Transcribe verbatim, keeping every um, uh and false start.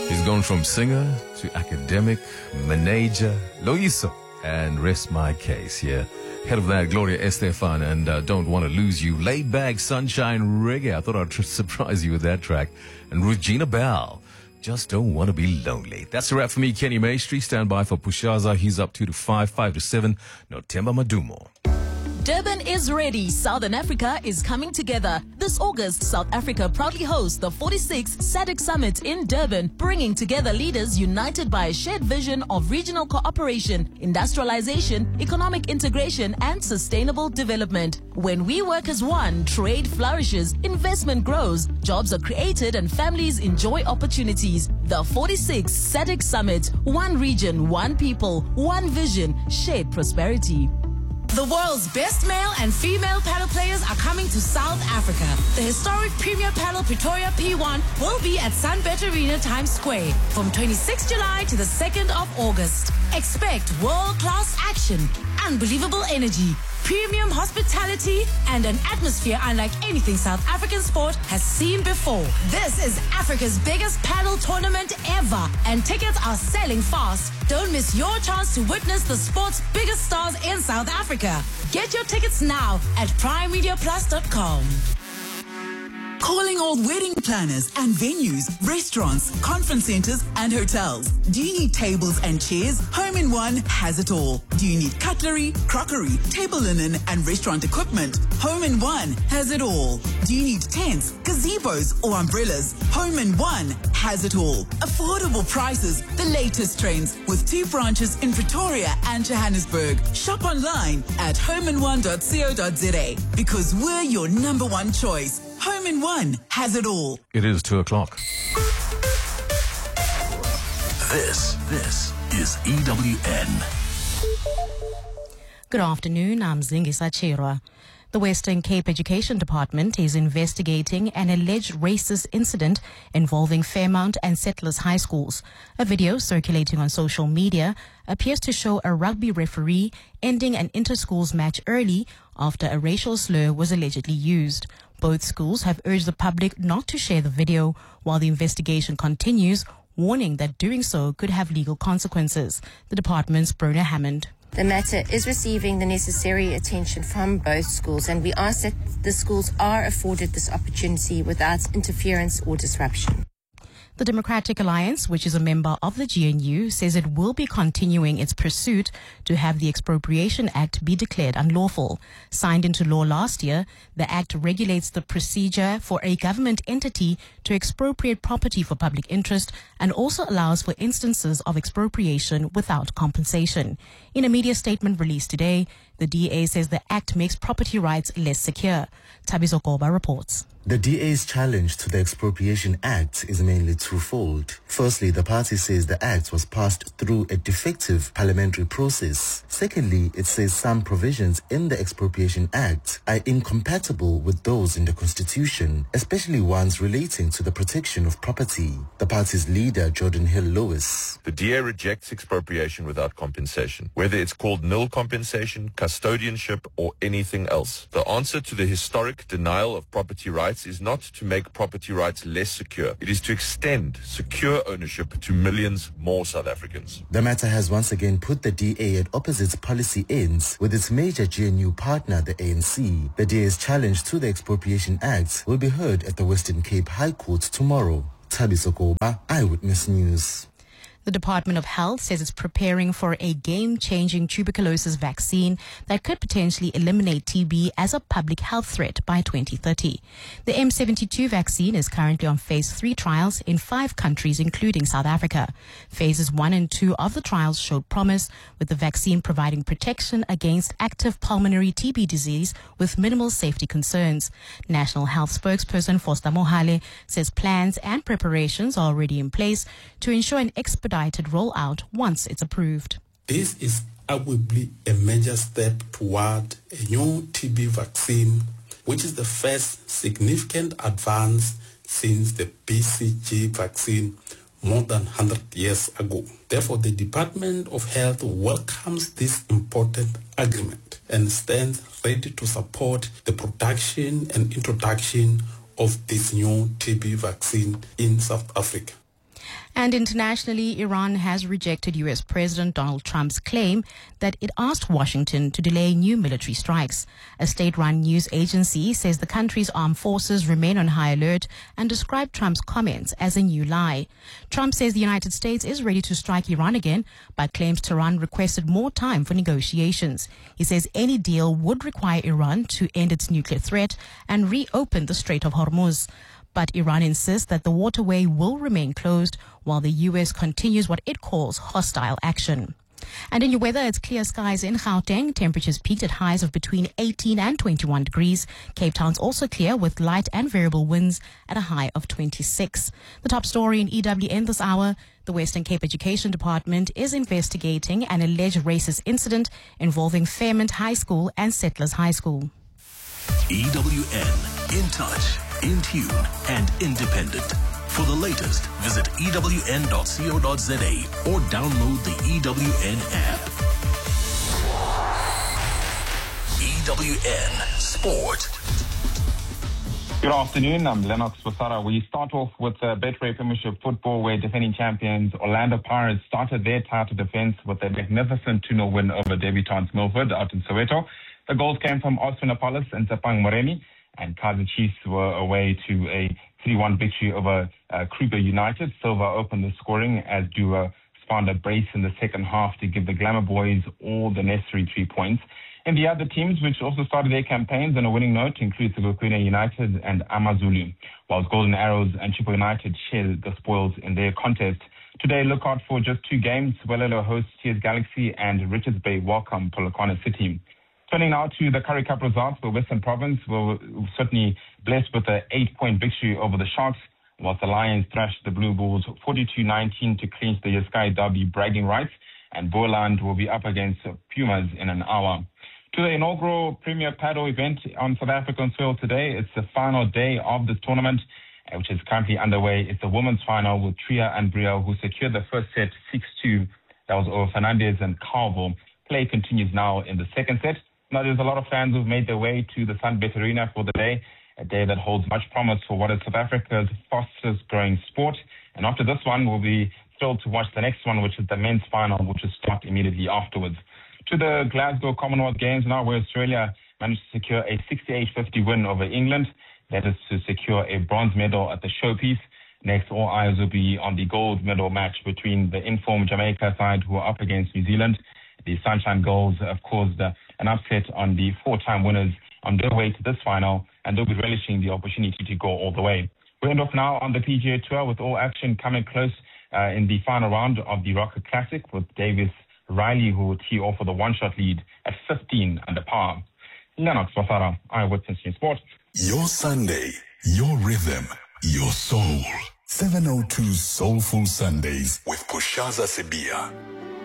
He's gone from singer to academic, manager, Loyiso, and rest my case here. Head of that, Gloria Estefan, and uh, Don't Want to Lose You. Laid back sunshine reggae. I thought I'd tr- surprise you with that track. And Regina Bell, Just Don't Want to Be Lonely. That's a wrap for me, Kenny Maestri. Stand by for Pushaza. He's up two to five, five to seven. Notemba Madumo. Durban is ready. Southern Africa is coming together. This August, South Africa proudly hosts the forty-sixth SADC Summit in Durban, bringing together leaders united by a shared vision of regional cooperation, industrialization, economic integration, and sustainable development. When we work as one, trade flourishes, investment grows, jobs are created, and families enjoy opportunities. The forty-sixth SADC Summit. One region, one people, one vision, shared prosperity. The world's best male and female paddle players are coming to South Africa. The historic Premier Paddle Pretoria P one will be at Sunbet Arena Times Square from twenty-sixth of July to the second of August. Expect world-class action, unbelievable energy, premium hospitality, and an atmosphere unlike anything South African sport has seen before. This is Africa's biggest paddle tournament ever, and tickets are selling fast. Don't miss your chance to witness the sport's biggest stars in South Africa. Get your tickets now at prime media plus dot com. Calling all wedding planners and venues, restaurants, conference centers, and hotels. Do you need tables and chairs? Home in One has it all. Do you need cutlery, crockery, table linen, and restaurant equipment? Home in One has it all. Do you need tents, gazebos, or umbrellas? Home in One has it all. Affordable prices, the latest trends, with two branches in Pretoria and Johannesburg. Shop online at home in one dot co dot za because we're your number one choice. Home in One has it all. It is two o'clock. This, this is E W N. Good afternoon, I'm Zingisa Chirwa. The Western Cape Education Department is investigating an alleged racist incident involving Fairmount and Settlers High Schools. A video circulating on social media appears to show a rugby referee ending an inter-schools match early after a racial slur was allegedly used. Both schools have urged the public not to share the video while the investigation continues, warning that doing so could have legal consequences. The department's Brona Hammond. The matter is receiving the necessary attention from both schools, and we ask that the schools are afforded this opportunity without interference or disruption. The Democratic Alliance, which is a member of the G N U, says it will be continuing its pursuit to have the Expropriation Act be declared unlawful. Signed into law last year, the Act regulates the procedure for a government entity to expropriate property for public interest and also allows for instances of expropriation without compensation. In a media statement released today, the D A says the Act makes property rights less secure. Tabiso Koba reports. The D A's challenge to the Expropriation Act is mainly twofold. Firstly, the party says the Act was passed through a defective parliamentary process. Secondly, it says some provisions in the Expropriation Act are incompatible with those in the Constitution, especially ones relating to the protection of property. The party's leader, Jordan Hill Lewis. The D A rejects expropriation without compensation, whether it's called nil compensation, custodianship, or anything else. The answer to the historic denial of property rights is not to make property rights less secure. It is to extend secure ownership to millions more South Africans. The matter has once again put the D A at opposite policy ends with its major G N U partner, the A N C. The D A's challenge to the Expropriation Act will be heard at the Western Cape High Court tomorrow. Tabiso Koba, Eyewitness News. The Department of Health says it's preparing for a game-changing tuberculosis vaccine that could potentially eliminate T B as a public health threat by twenty thirty. The M seventy-two vaccine is currently on phase three trials in five countries, including South Africa. Phases one and two of the trials showed promise, with the vaccine providing protection against active pulmonary T B disease with minimal safety concerns. National Health spokesperson Foster Mohale says plans and preparations are already in place to ensure an expedited rollout once it's approved. This is arguably a major step toward a new T B vaccine, which is the first significant advance since the B C G vaccine more than one hundred years ago. Therefore, the Department of Health welcomes this important agreement and stands ready to support the production and introduction of this new T B vaccine in South Africa. And internationally, Iran has rejected U S President Donald Trump's claim that it asked Washington to delay new military strikes. A state-run news agency says the country's armed forces remain on high alert and described Trump's comments as a new lie. Trump says the United States is ready to strike Iran again, but claims Tehran requested more time for negotiations. He says any deal would require Iran to end its nuclear threat and reopen the Strait of Hormuz. But Iran insists that the waterway will remain closed while the U S continues what it calls hostile action. And in your weather, it's clear skies in Gauteng. Temperatures peaked at highs of between eighteen and twenty-one degrees. Cape Town's also clear with light and variable winds at a high of twenty-six. The top story in E W N this hour: the Western Cape Education Department is investigating an alleged racist incident involving Fairmont High School and Settlers High School. E W N, in touch, in tune, and independent. For the latest, visit E W N dot co dot za or download the E W N app. E W N Sport. Good afternoon, I'm Lennox Wasara. We start off with uh, Betway Premiership Football, where defending champions Orlando Pirates started their title defense with a magnificent two nil win over debutants Milford out in Soweto. The goals came from Oswin and Tsepang Moremi, and Kaizer Chiefs were away to a three one victory over uh, Kruger United. Silva opened the scoring as Dua found a brace in the second half to give the Glamour Boys all the necessary three points. And the other teams which also started their campaigns on a winning note include Seguquina United and Amazulu, whilst Golden Arrows and Chipo United share the spoils in their contest. Today, look out for just two games. Welelo hosts Tears Galaxy and Richards Bay welcome Polokwane City. Turning now to the Currie Cup results, the Western Province were certainly blessed with an eight-point victory over the Sharks, whilst the Lions thrashed the Blue Bulls forty-two nineteen to clinch the Yeskai Derby bragging rights, and Boland will be up against Pumas in an hour. To the inaugural Premier Paddle event on South African soil today, it's the final day of this tournament, which is currently underway. It's the women's final with Tria and Brielle, who secured the first set six two. That was over Fernandez and Calvo. Play continues now in the second set. Now, there's a lot of fans who've made their way to the Sunbet Arena for the day, a day that holds much promise for what is South Africa's fastest growing sport. And after this one, we'll be thrilled to watch the next one, which is the men's final, which will start immediately afterwards. To the Glasgow Commonwealth Games now, where Australia managed to secure a sixty-eight fifty win over England. That is to secure a bronze medal at the showpiece. Next, all eyes will be on the gold medal match between the informed Jamaica side, who are up against New Zealand. The Sunshine Girls have caused uh, an upset on the four-time winners on their way to this final, and they'll be relishing the opportunity to go all the way. We end off now on the P G A Tour with all action coming close uh, in the final round of the Rocket Classic, with Davis Riley, who will tee off with a one-shot lead at fifteen under par. Lennox Wasara, Eyewitness News Sport. Your Sunday, your rhythm, your soul. seven oh two Soulful Sundays with Pushaza Sibia.